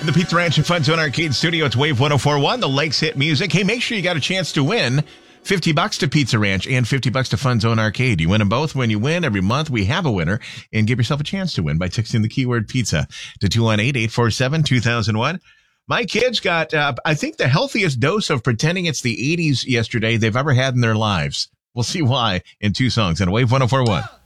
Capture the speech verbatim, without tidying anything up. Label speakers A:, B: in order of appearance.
A: In the Pizza Ranch and Fun Zone Arcade Studio, it's Wave one oh four point one, the Lakes Hit Music. Hey, make sure you got a chance to win fifty bucks to Pizza Ranch and fifty bucks to Fun Zone Arcade. You win them both. When you win, every month we have a winner, and give yourself a chance to win by texting the keyword pizza to two one eight, eight four seven, two thousand one. My kids got, uh, I think, the healthiest dose of pretending it's the eighties yesterday they've ever had in their lives. We'll see why in two songs on Wave one oh four point one.